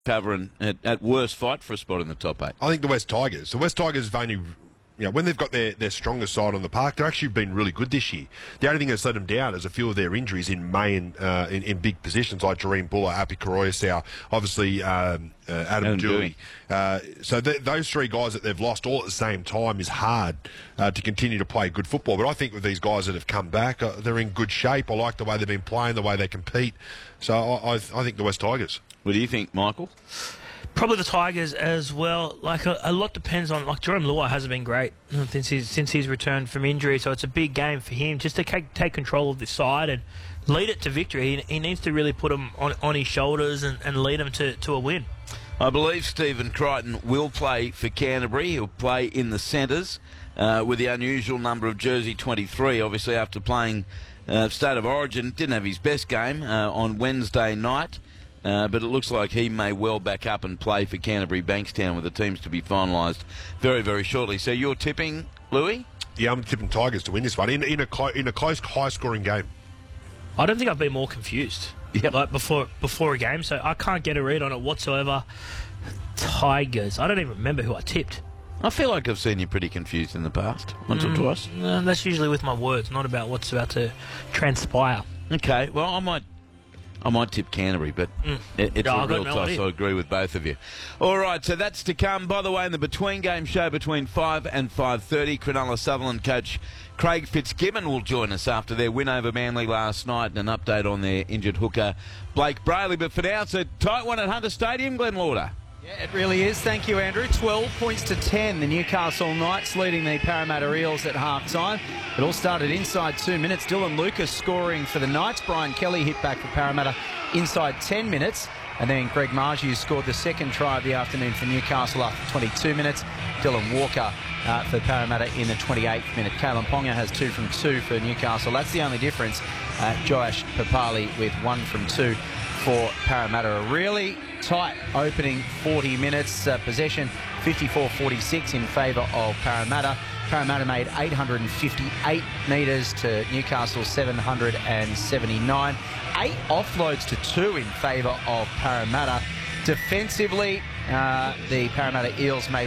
cover and at worst fight for a spot in the top 8. I think the West Tigers. The West Tigers have only, when they've got their strongest side on the park, they've actually been really good this year. The only thing that's let them down is a few of their injuries in May and in big positions like Jareem Buller, Api Koroyasau, obviously Adam Dewey. So those three guys that they've lost all at the same time is hard to continue to play good football. But I think with these guys that have come back, they're in good shape. I like the way they've been playing, the way they compete. So I think the West Tigers. What do you think, Michael? Probably the Tigers as well. Like a lot depends on, like Jerome Luai hasn't been great since he's returned from injury, so it's a big game for him just to take control of this side and lead it to victory. He needs to really put them on his shoulders and lead them to a win. I believe Stephen Crichton will play for Canterbury. He'll play in the centres with the unusual number of jersey 23, obviously after playing State of Origin. Didn't have his best game on Wednesday night. But it looks like he may well back up and play for Canterbury Bankstown with the teams to be finalised very, very shortly. So you're tipping, Louis? Yeah, I'm tipping Tigers to win this one in a close, high-scoring game. I don't think I've been more confused like before a game, so I can't get a read on it whatsoever. Tigers. I don't even remember who I tipped. I feel like I've seen you pretty confused in the past, once or twice. That's usually with my words, not about what's about to transpire. Okay, well, I might tip Canterbury, but it's a real toss. I agree with both of you. All right, so that's to come. By the way, in the between-game show between 5 and 5:30, Cronulla Sutherland coach Craig Fitzgibbon will join us after their win over Manly last night and an update on their injured hooker, Blake Brayley. But for now, it's a tight one at Hunter Stadium, Glenn Lauder. Yeah, it really is. Thank you, Andrew. 12 points to 10. The Newcastle Knights leading the Parramatta Eels at half-time. It all started inside 2 minutes. Dylan Lucas scoring for the Knights. Brian Kelly hit back for Parramatta inside 10 minutes. And then Greg Marju scored the second try of the afternoon for Newcastle after 22 minutes. Dylan Walker for Parramatta in the 28th minute. Kalen Ponga has 2 from 2 for Newcastle. That's the only difference. Joash Papali with 1 from 2 for Parramatta. A really tight opening 40 minutes. Possession 54-46 in favour of Parramatta. Parramatta made 858 metres to Newcastle 779. 8 offloads to 2 in favour of Parramatta. Defensively, the Parramatta Eels made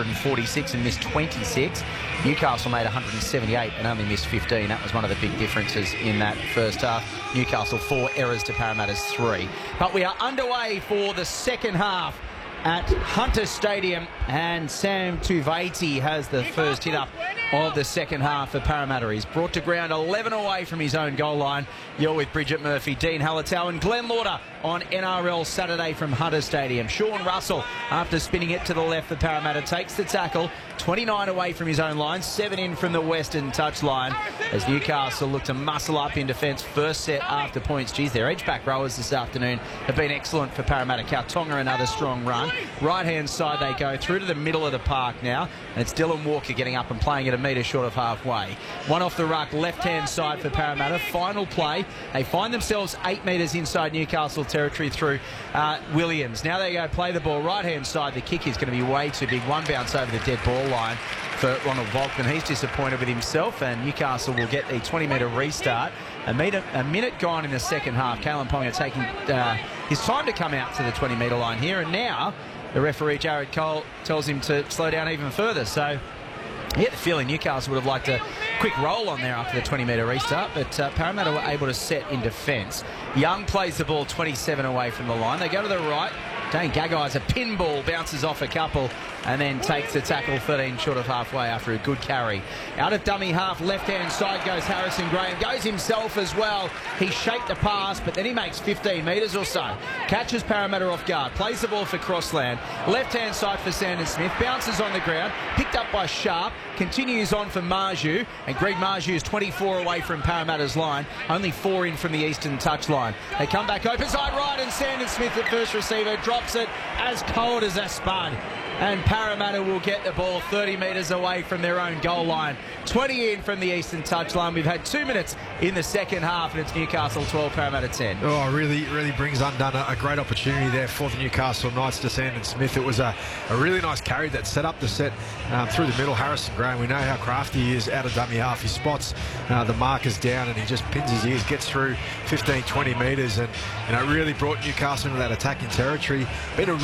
146 and missed 26. Newcastle made 178 and only missed 15. That was one of the big differences in that first half. Newcastle 4 errors to Parramatta's 3. But we are underway for the second half at Hunter Stadium, and Sam Tuvaiti has the first hit up of the second half for Parramatta. He's brought to ground 11 away from his own goal line. You're with Bridget Murphy, Dean Hallertau and Glenn Lauder on NRL Saturday from Hunter Stadium. Sean Russell, after spinning it to the left for Parramatta, takes the tackle. 29 away from his own line, 7 in from the western touchline as Newcastle look to muscle up in defence. First set after points. Geez, their edge-back rowers this afternoon have been excellent for Parramatta. Kautonga, another strong run. Right-hand side they go through to the middle of the park now, and it's Dylan Walker getting up and playing it a metre short of halfway. One off the ruck, left-hand side for Parramatta. Final play. They find themselves 8 metres inside Newcastle territory through Williams. Now they go play the ball right-hand side. The kick is going to be way too big. One bounce over the dead ball line for Ronald Volkman. He's disappointed with himself, and Newcastle will get the 20-metre restart. A minute gone in the second half. Kalen Ponga taking his time to come out to the 20-metre line here, and now the referee, Jared Cole, tells him to slow down even further. So I get the feeling Newcastle would have liked a quick roll on there after the 20-metre restart, but Parramatta were able to set in defence. Young plays the ball 27 away from the line. They go to the right. Dane Gagai's a pinball, bounces off a couple and then takes the tackle 13 short of halfway after a good carry. Out of dummy half, left-hand side goes Harrison Graham. Goes himself as well. He shaped the pass, but then he makes 15 metres or so. Catches Parramatta off guard. Plays the ball for Crossland. Left-hand side for Sandon Smith. Bounces on the ground. Picked up by Sharp. Continues on for Marju. And Greg Marju is 24 away from Parramatta's line. Only 4 in from the eastern touchline. They come back open side right, and Sandon Smith, the first receiver, drops it as cold as a spud. And Parramatta will get the ball 30 metres away from their own goal line. 20 in from the eastern touchline. We've had 2 minutes in the second half, and it's Newcastle 12, Parramatta 10. Oh, really brings undone a great opportunity there for the Newcastle Knights to Sandon Smith. It was a really nice carry that set up the set through the middle. Harrison Graham, we know how crafty he is out of dummy half. He spots the markers down and he just pins his ears, gets through 15, 20 metres, and really brought Newcastle into that attacking territory. Been a